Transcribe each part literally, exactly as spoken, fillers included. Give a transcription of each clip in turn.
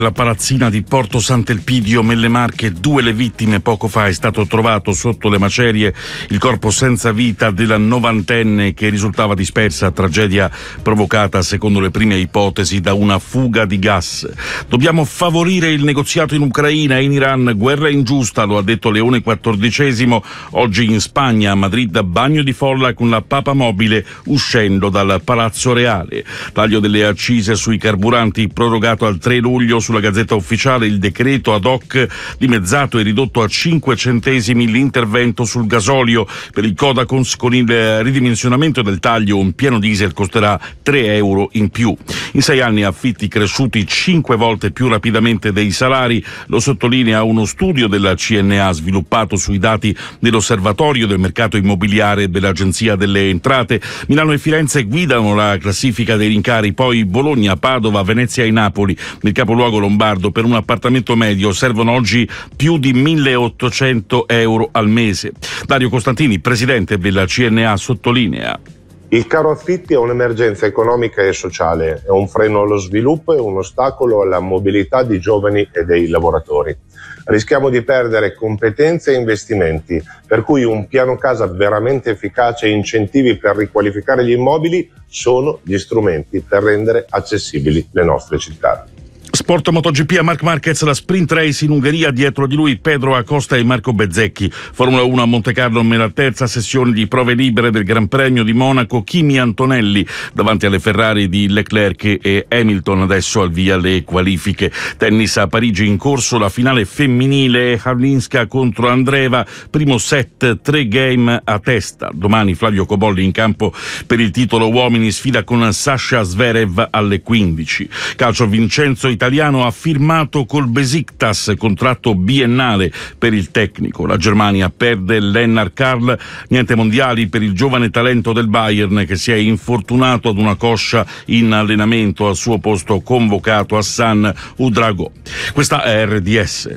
La palazzina di Porto Sant'Elpidio, nelle Marche, due le vittime. Poco fa è stato trovato sotto le macerie il corpo senza vita della novantenne che risultava dispersa, tragedia provocata, secondo le prime ipotesi, da una fuga di gas. Dobbiamo favorire il negoziato in Ucraina e in Iran, guerra ingiusta, lo ha detto Leone quattordicesimo oggi in Spagna, a Madrid, bagno di folla con la Papa Mobile uscendo dal Palazzo Reale. Taglio delle accise sui carburanti prorogato al tre luglio. Sulla Gazzetta Ufficiale il decreto ad hoc dimezzato e ridotto a cinque centesimi l'intervento sul gasolio. Per il Codacons, con il ridimensionamento del taglio, un pieno diesel costerà tre euro in più. In sei anni affitti cresciuti cinque volte più rapidamente dei salari, lo sottolinea uno studio della C N A sviluppato sui dati dell'Osservatorio del mercato immobiliare dell'Agenzia delle Entrate. Milano e Firenze guidano la classifica dei rincari, poi Bologna, Padova, Venezia e Napoli. Nel capoluogo lombardo per un appartamento medio servono oggi più di milleottocento euro al mese. Dario Costantini, presidente della C N A, sottolinea: il caro affitti è un'emergenza economica e sociale, è un freno allo sviluppo e un ostacolo alla mobilità di giovani e dei lavoratori. Rischiamo di perdere competenze e investimenti, per cui un piano casa veramente efficace e incentivi per riqualificare gli immobili sono gli strumenti per rendere accessibili le nostre città. Sport MotoGP, a Marc Marquez la sprint race in Ungheria, dietro di lui Pedro Acosta e Marco Bezzecchi. Formula uno a Monte Carlo, nella terza sessione di prove libere del Gran Premio di Monaco, Kimi Antonelli davanti alle Ferrari di Leclerc e Hamilton, adesso al via le qualifiche. Tennis a Parigi, in corso la finale femminile, Havlinska contro Andreeva, primo set, tre game a testa. Domani Flavio Cobolli in campo per il titolo uomini, sfida con Sasha Zverev alle quindici. Calcio, Vincenzo Italiano ha firmato col Besiktas, contratto biennale per il tecnico. La Germania perde Lennart Karl, niente mondiali per il giovane talento del Bayern che si è infortunato ad una coscia in allenamento, al suo posto convocato Hassan Ouedraogo. Questa è R D S.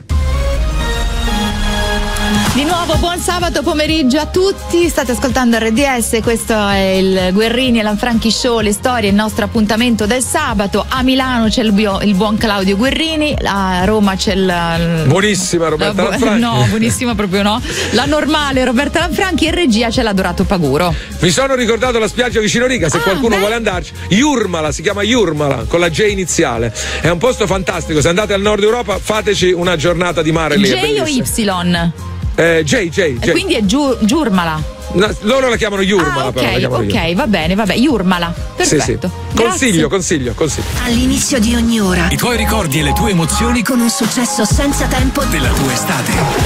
Di nuovo buon sabato pomeriggio a tutti, state ascoltando R D S, questo è il Guerrini e Lanfranchi Show, le storie, il nostro appuntamento del sabato. A Milano c'è il, bio, il buon Claudio Guerrini, a Roma c'è il... Buonissima Roberta la, Lanfranchi. No, buonissima proprio no. La normale Roberta Lanfranchi, in regia c'è l'Adorato Paguro. Mi sono ricordato la spiaggia vicino Riga, se ah, qualcuno beh. vuole andarci. Jurmala, si chiama Jurmala, con la J iniziale. È un posto fantastico, se andate al nord Europa fateci una giornata di mare lì. J o Y? Eh, J, J, J. E quindi è giu, Giurmala. No, loro la chiamano Jurmala. Ah, ok, però, la chiamano ok, Jurmala. Va bene, vabbè, Jurmala. Perfetto. Sì, sì. Consiglio, consiglio, consiglio. All'inizio di ogni ora i tuoi ricordi e le tue emozioni con un successo senza tempo della tua estate.